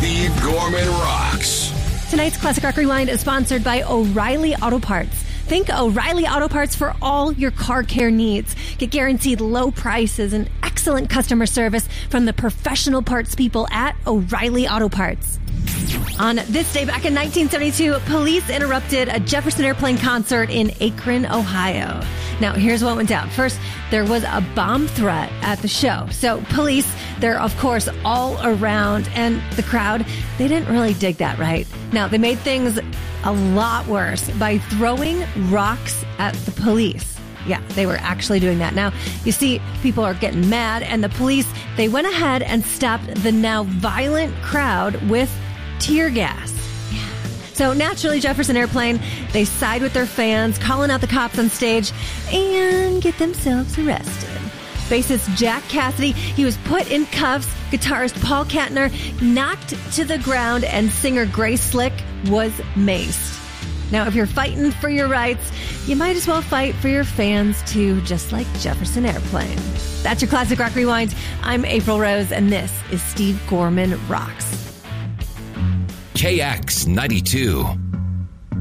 Steve Gorman Rocks. Tonight's Classic Rock Rewind is sponsored by O'Reilly Auto Parts. Think O'Reilly Auto Parts for all your car care needs. Get guaranteed low prices and excellent customer service from the professional parts people at O'Reilly Auto Parts. On this day back in 1972, police interrupted a Jefferson Airplane concert in Akron, Ohio. Now, here's what went down. First, there was a bomb threat at the show. So police, they're of course all around, and the crowd, they didn't really dig that, right? Now, they made things a lot worse by throwing rocks at the police. Yeah, they were actually doing that. Now, you see, people are getting mad, and the police, they went ahead and stopped the now violent crowd with tear gas. Yeah. So naturally, Jefferson Airplane, they side with their fans, calling out the cops on stage, and get themselves arrested. Bassist Jack Cassidy, he was put in cuffs. Guitarist Paul Kantner knocked to the ground, and singer Grace Slick was maced. Now, if you're fighting for your rights, you might as well fight for your fans too, just like Jefferson Airplane. That's your Classic Rock Rewind. I'm April Rose, and this is Steve Gorman Rocks. KX 92.